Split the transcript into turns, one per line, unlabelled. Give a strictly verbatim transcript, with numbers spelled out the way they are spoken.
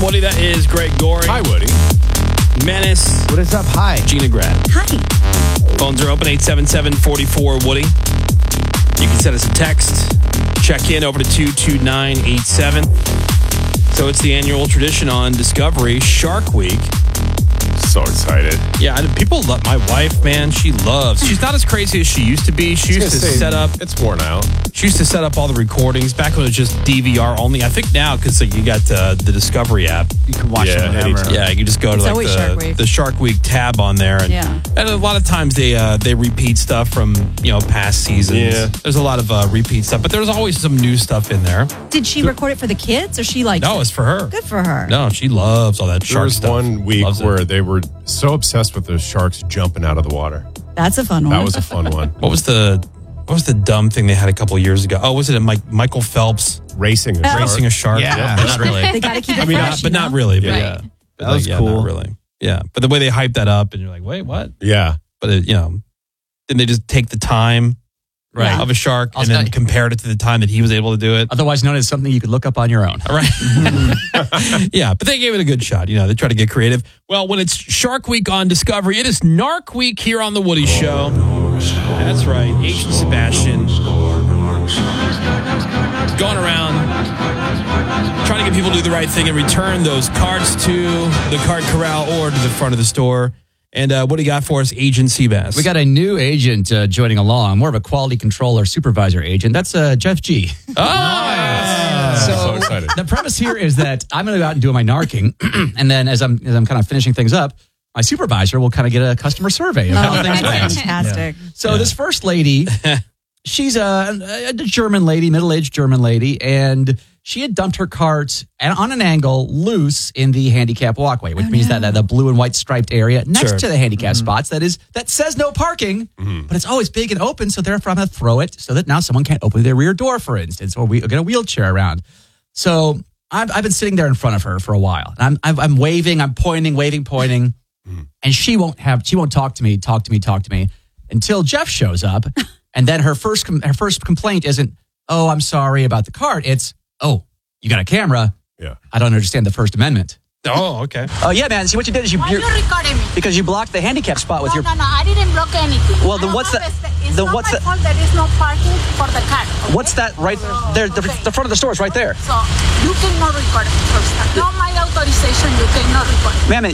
Woody. That is Greg Gorey.
Hi, Woody.
Menace.
What is up? Hi.
Gina Grad.
Hi.
Phones are open, eight seven seven, four four, Woody. You can send us a text. Check in over to two two nine eight seven. So it's the annual tradition on Discovery, Shark Week.
So excited.
Yeah, I- people love my wife, man. She loves. She's not as crazy as she used to be. She used to
Say,
set up.
It's worn out.
She used to set up all the recordings back when it was just D V R only. I think now, because like, you got uh, the Discovery app.
You can watch
Yeah,
it whenever.
anytime.
Yeah, you can just go to
It's
like
always Shark
the,
Week.
the Shark Week tab on there. And,
Yeah.
and a lot of times they uh, they repeat stuff from, you know, past seasons.
Yeah.
There's a lot of uh, repeat stuff, but there's always some new stuff in there.
Did she record it for the kids or she like
No, it's for her.
Good for her.
No, she loves all that
There
shark
was
stuff.
one week
Loves it.
where they were so obsessed with the sharks jumping out of the water.
That's a fun one.
That was a fun one.
What was the what was the dumb thing they had a couple years ago? Oh, was it a Mike, Michael Phelps
Racing a shark.
racing a shark?
Yeah.
But not really.
They got to keep it
I mean,
fresh,
not,
you
but
know?
not really. But
Yeah.
yeah, But
That was
yeah,
cool.
Not really. Yeah, but the way they hyped that up, and you're like, wait, what?
Yeah.
But it, you know, didn't they just take the time
Right.
of a shark
I'll
and then
say-
compared it to the time that he was able to do it?
Otherwise known as something you could look up on your own.
All right. Yeah, but they gave it a good shot. You know, they try to get creative. Well, when it's Shark Week on Discovery, it is Narc Week here on The Woody Show. That's right. Agent Sebastian going around trying to get people to do the right thing and return those cards to the card corral or to the front of the store. And uh, what do you got for us, Agent Seabass?
We got a new agent uh, joining along, more of a quality controller supervisor agent. That's uh, Jeff G.
Oh!
So, so excited.
The premise here is that I'm going to go out and do my narking, and then as I'm as I'm kind of finishing things up, my supervisor will kind of get a customer survey of how
Oh,
things
that's
went.
fantastic.
So this first lady, she's a, a German lady, middle-aged German lady, and she had dumped her cart and on an angle loose in the handicap walkway, which
Oh,
means
no.
that the blue and white striped area next
Sure.
to the handicap spots that is that says no parking, but it's always big and open. So therefore, I'm going to throw it so that now someone can't open their rear door, for instance, or we get a wheelchair around. So I've, I've been sitting there in front of her for a while. And I'm, I'm I'm waving, I'm pointing, waving, pointing, and she won't have she won't talk to me, talk to me, talk to me until Jeff shows up, and then her first com- her first complaint isn't, "Oh, I'm sorry about the cart." It's, "Oh, you got a camera?
Yeah.
I don't understand the First Amendment."
Oh, okay.
Oh yeah, man. See what you did is you
Why are you recording me?
because you blocked the handicap spot with
No,
your.
no, no, I didn't block anything.
Well, then
I don't
what's
have
that-
a sta- It's
then
not
what's
my
that-
fault there is no parking for the car. Okay?
What's that right there? The,
Okay.
the front of the store is right there,
So you cannot record me first. No, my authorization, you cannot record me.
ma'am.